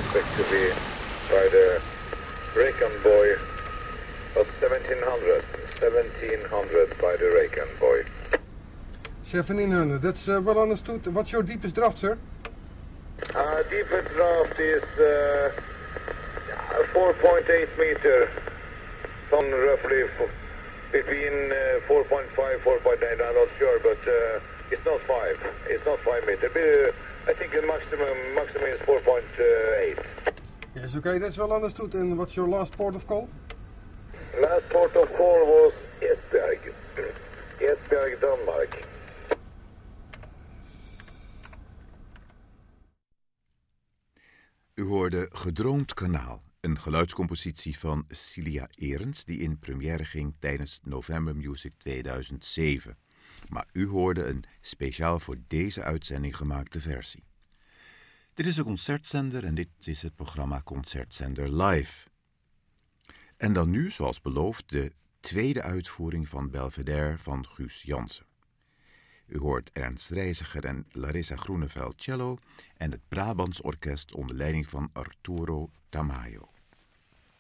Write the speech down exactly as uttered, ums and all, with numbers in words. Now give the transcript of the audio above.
expect to be by the Raycon Boy of seventeen hundred. seventeen hundred by the Raycon Boy. seventeen hundred, that's uh, well understood. What's your deepest draft, sir? Uh, deepest draft is uh, four point eight meter. Some roughly f- between uh, four point five, four point eight, I'm not sure, but uh, it's not five. It's not five meter. But, uh, I think the maximum maximum is four point eight. Yes, okay, that's well understood. And what's your last port of call? Last port of call was Esbjerg. Esbjerg, Denmark. U hoorde Gedroomd Kanaal, een geluidscompositie van Cilia Erens die in première ging tijdens November Music tweeduizend zeven. Maar u hoorde een speciaal voor deze uitzending gemaakte versie. Dit is een concertzender en dit is het programma Concertzender Live. En dan nu, zoals beloofd, de tweede uitvoering van Belvedere van Guus Jansen. U hoort Ernst Reiziger en Larissa Groeneveld cello en het Brabants Orkest onder leiding van Arturo Tamayo.